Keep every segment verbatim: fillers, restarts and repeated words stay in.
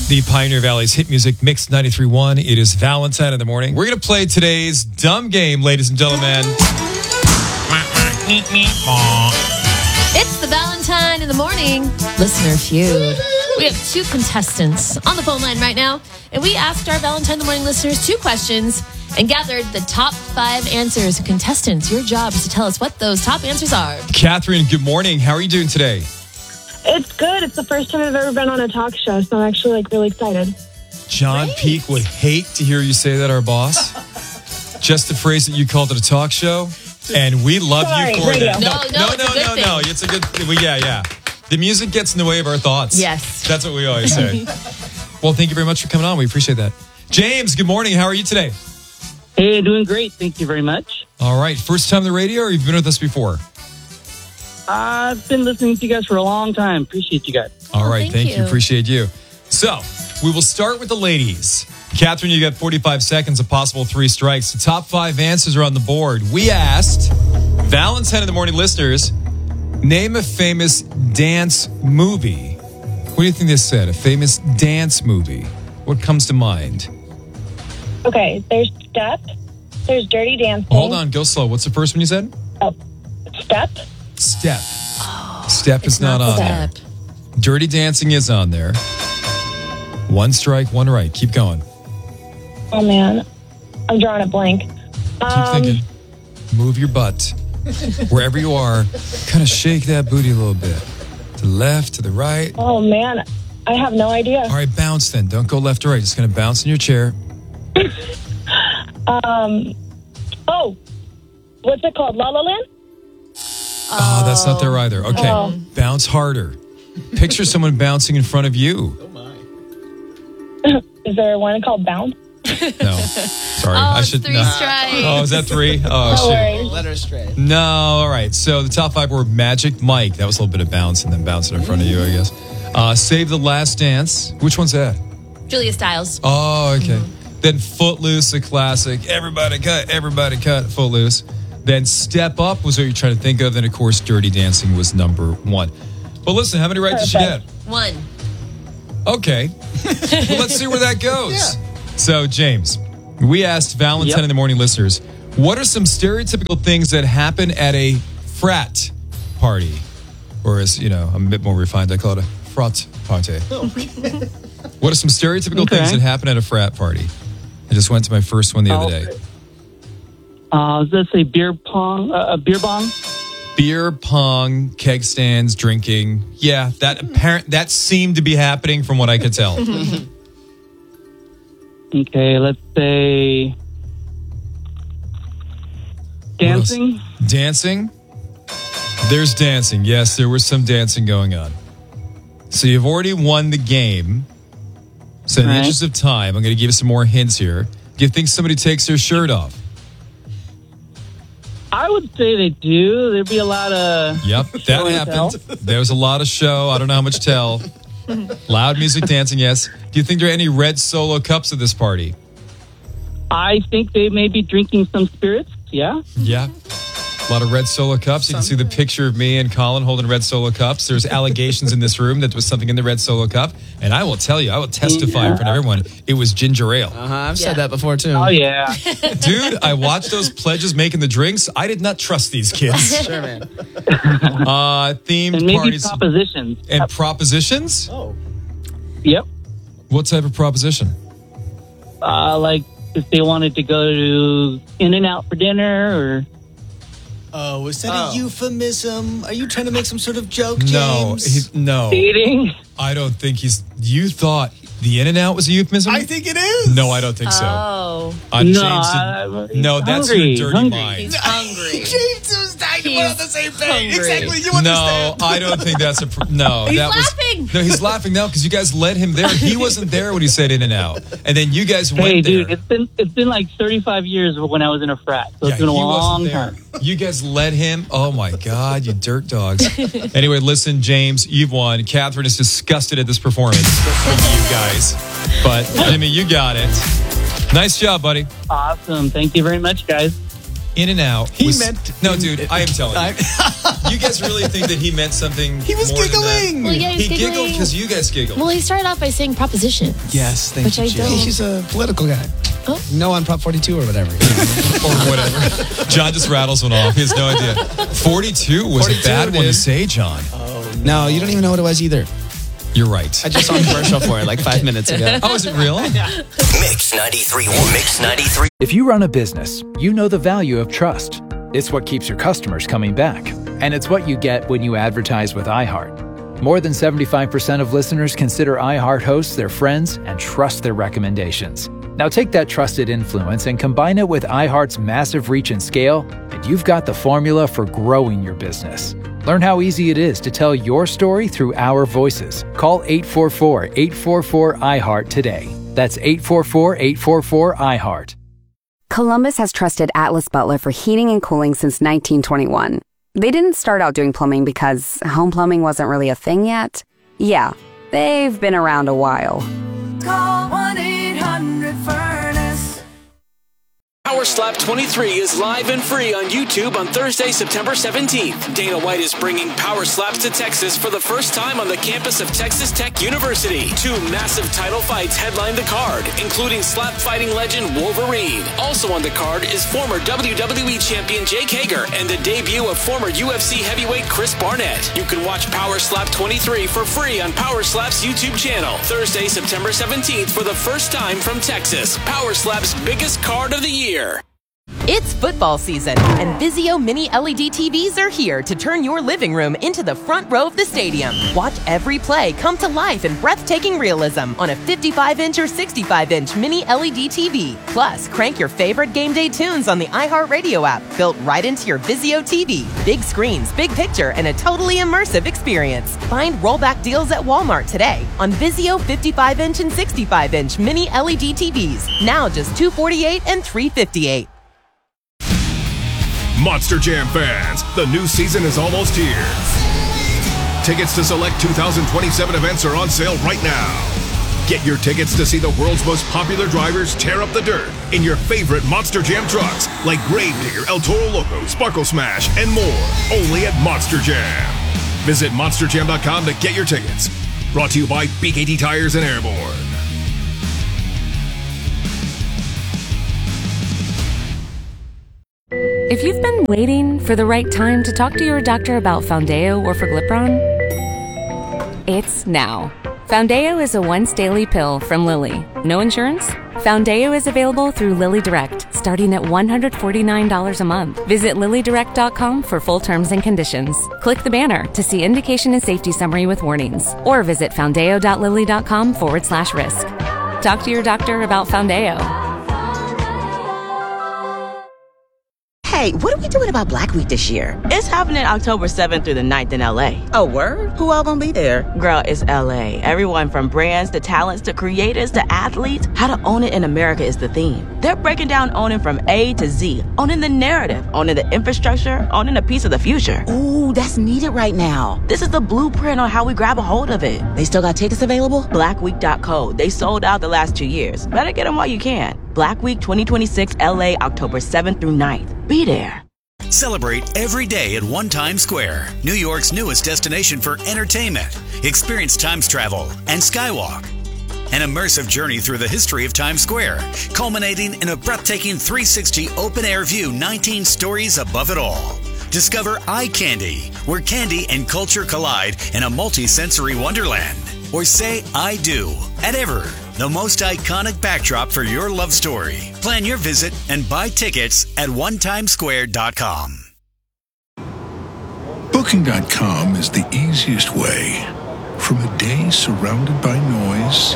The Pioneer Valley's hit music mix ninety-three point one. It is Valentine in the morning. We're going to play today's dumb game, ladies and gentlemen. It's the Valentine in the morning listener feud. We have two contestants on the phone line right now, and we asked our Valentine in the morning listeners two questions and gathered the top five answers. Contestants, your job is to tell us what those top answers are. Catherine, good morning. How are you doing today? It's good. It's the first time I've ever been on a talk show, so I'm actually like really excited. John Great. Peake would hate to hear you say that, our boss. Just the phrase that you called it a talk show, and we love Sorry, you for radio. that. No, no, no, it's a no, good no, thing. no. It's a good. Well, yeah, yeah. The music gets in the way of our thoughts. Yes. That's what we always say. Well, thank you very much for coming on. We appreciate that. James, good morning. How are you today? Hey, doing great. Thank you very much. All right. First time on the radio, or you've been with us before? I've been listening to you guys for a long time. Appreciate you guys. All right. thank Thank, you. you. Appreciate you. So, we will start with the ladies. Catherine, you got forty-five seconds, a possible three strikes. The top five answers are on the board. We asked Valentine in the morning listeners, name a famous dance movie. What do you think this said? A famous dance movie. What comes to mind? Okay, there's Step. There's Dirty Dancing. Hold on, go slow. What's the first one you said? Oh, Step. Step. Step is not, on Step. there. Dirty Dancing is on there. One strike, one right. Keep going. Oh man, I'm drawing a blank. Keep Um, thinking. Move your butt. Wherever you are, kind of shake that booty a little bit. To the left, to the right. Oh man, I have no idea. All right, bounce then. Don't go left or right. Just going to bounce in your chair. Um, oh, what's it called? La La Land? Oh, that's not there either. Okay, Oh. bounce harder. Picture someone bouncing in front of you. Is there one called Bounce? No, sorry. Oh, I it's should three no. strikes. Oh, is that three? Oh, No shit. worries. Let her stray. No, all right. So the top five were Magic Mike. That was a little bit of bounce and then bouncing in front of you, I guess. Uh, Save the Last Dance. Which one's that? Julia Stiles. Oh, okay. Then Footloose, a classic. Everybody cut, everybody cut, Footloose. Then Step Up was what you're trying to think of. Then, of course, Dirty Dancing was number one. But listen, how many right did you get? One. Okay. Well, let's see where that goes. So, James, we asked Valentine Yep. in the morning listeners, what are some stereotypical things that happen at a frat party? Or as, you know, I'm a bit more refined, I call it a frat party. What are some stereotypical Okay. things that happen at a frat party? I just went to my first one the other day. Uh, does that say beer pong? Uh, a beer bong? Beer pong, keg stands, drinking. Yeah, that apparent that seemed to be happening from what I could tell. Okay, let's say dancing. Dancing? There's dancing. Yes, there was some dancing going on. So you've already won the game. So in the Right. interest of time, I'm going to give you some more hints here. Do you think somebody takes their shirt off? I would say they do. There'd be a lot of Yep, that show and happened. tell. There was a lot of show. I don't know how much tell. Loud music, dancing, yes. Do you think there are any red Solo cups at this party? I think they may be drinking some spirits. Yeah. Yeah. A lot of red Solo cups. You can see the picture of me and Colin holding red Solo cups. There's allegations in this room that there was something in the red Solo cup. And I will tell you, I will testify in front of everyone, it was ginger ale. Uh-huh, I've Yeah. said that before, too. Oh yeah. Dude, I watched those pledges making the drinks. I did not trust these kids. Sure, man. Uh, themed And maybe parties propositions. and propositions? Oh. Yep. What type of proposition? Uh, like if they wanted to go to In and Out for dinner, or Oh, is that Oh. a euphemism? Are you trying to make some sort of joke, No, James? he's, no. dating. I don't think he's. You thought the In and Out was a euphemism? I think it is. No, I don't think so. Oh, Uh, No, James I- did- no, that's hungry, your dirty hungry. mind. he's hungry. James was dying to He's put on the same page. hungry. Exactly. You No, understand? I don't think that's a. Pr- no, He's that laughing. was. No, he's laughing now because you guys led him there. He wasn't there when he said In and Out, and then you guys went Hey, there. dude, it's been it's been like thirty-five years when I was in a frat, so Yeah, it's been a he wasn't long there. time. You guys led him. Oh my God, you dirt dogs. Anyway, listen, James, you've won. Catherine is disgusted at this performance from you guys, but Jimmy, you got it. Nice job, buddy. Awesome. Thank you very much, guys. In and Out. He was, meant- No, dude, I am telling you. You guys really think that he meant something He was more than that? giggling. Well, yeah, he's He giggling. giggled because you guys giggled. Well, he started off by saying propositions. Yes, thank Which you, I Jill. don't. He's a political guy. Oh. No on Prop forty-two or whatever. or whatever. John just rattles one off. He has no idea. forty-two was a forty-two, bad one to dude. say, John. No, you don't even know what it was either. You're right. I just saw a commercial for it like five minutes ago. Oh, is it real? Mix ninety-three. Mix ninety-three. If you run a business, you know the value of trust. It's what keeps your customers coming back. And it's what you get when you advertise with iHeart. More than seventy-five percent of listeners consider iHeart hosts their friends and trust their recommendations. Now take that trusted influence and combine it with iHeart's massive reach and scale, and you've got the formula for growing your business. Learn how easy it is to tell your story through our voices. Call eight four four, eight four four, iHeart today. That's eight four four, eight four four, iHeart. Columbus has trusted Atlas Butler for heating and cooling since nineteen twenty-one. They didn't start out doing plumbing because home plumbing wasn't really a thing yet. Yeah, they've been around a while. Call one eight hundred furnace. Power Slap twenty-three is live and free on YouTube on Thursday, September seventeenth. Dana White is bringing Power Slaps to Texas for the first time on the campus of Texas Tech University. Two massive title fights headline the card, including slap fighting legend Wolverine. Also on the card is former W W E champion Jake Hager and the debut of former U F C heavyweight Chris Barnett. You can watch Power Slap twenty-three for free on Power Slap's YouTube channel Thursday, September seventeenth for the first time from Texas. Power Slap's biggest card of the year. It's football season, and Vizio Mini L E D T Vs are here to turn your living room into the front row of the stadium. Watch every play come to life in breathtaking realism on a fifty-five inch or sixty-five inch Mini L E D T V. Plus, crank your favorite game day tunes on the iHeartRadio app, built right into your Vizio T V. Big screens, big picture, and a totally immersive experience. Find rollback deals at Walmart today on Vizio fifty-five inch and sixty-five inch Mini L E D T Vs. Now just two hundred forty-eight dollars and three hundred fifty-eight dollars. Monster Jam fans, the new season is almost here. Tickets to select two thousand twenty-seven events are on sale right now. Get your tickets to see the world's most popular drivers tear up the dirt in your favorite Monster Jam trucks like Gravedigger, El Toro Loco, Sparkle Smash, and more. Only at Monster Jam. Visit monster jam dot com to get your tickets. Brought to you by B K T Tires and Airborne. If you've been waiting for the right time to talk to your doctor about Foundeo or Forglipron, it's now. Foundeo is a once daily pill from Lilly. No insurance? Foundeo is available through Lilly Direct, starting at one hundred forty-nine dollars a month. Visit lilly direct dot com for full terms and conditions. Click the banner to see indication and safety summary with warnings, or visit foundeo dot lilly dot com forward slash risk. Talk to your doctor about Foundeo. Hey, what are we doing about Black Week this year? It's happening October seventh through the ninth in L A. Oh, word? Who all gonna be there? Girl, it's L A. Everyone from brands to talents to creators to athletes. How to own it in America is the theme. They're breaking down owning from A to Z. Owning the narrative, owning the infrastructure, owning a piece of the future. Ooh, that's needed right now. This is the blueprint on how we grab a hold of it. They still got tickets available? black week dot co. They sold out the last two years. Better get them while you can. Black Week twenty twenty-six L A, October seventh through ninth. Be there. Celebrate every day at One Times Square, New York's newest destination for entertainment. Experience Times travel and Skywalk. An immersive journey through the history of Times Square, culminating in a breathtaking three sixty open-air view, nineteen stories above it all. Discover Eye Candy, where candy and culture collide in a multi-sensory wonderland. Or say I do at Ever, the most iconic backdrop for your love story. Plan your visit and buy tickets at one times square dot com. Booking dot com is the easiest way. From a day surrounded by noise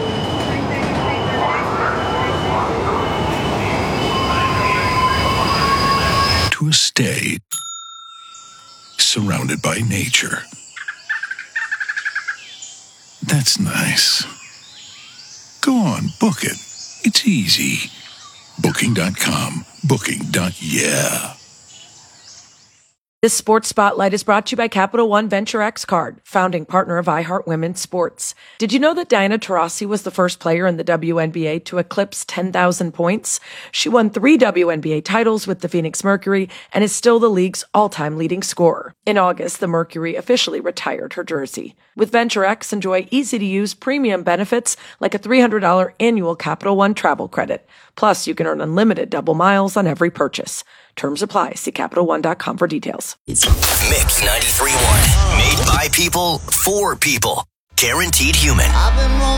to a stay surrounded by nature. That's nice. Go on, book it. It's easy. Booking dot com. Booking. Yeah. This Sports Spotlight is brought to you by Capital One Venture X Card, founding partner of iHeart Women's Sports. Did you know that Diana Taurasi was the first player in the W N B A to eclipse ten thousand points? She won three W N B A titles with the Phoenix Mercury and is still the league's all-time leading scorer. In August, the Mercury officially retired her jersey. With Venture X, enjoy easy-to-use premium benefits like a three hundred dollars annual Capital One travel credit. Plus, you can earn unlimited double miles on every purchase. Terms apply. See Capital One dot com for details. Mix ninety-three point one. Made by people, for people. Guaranteed human.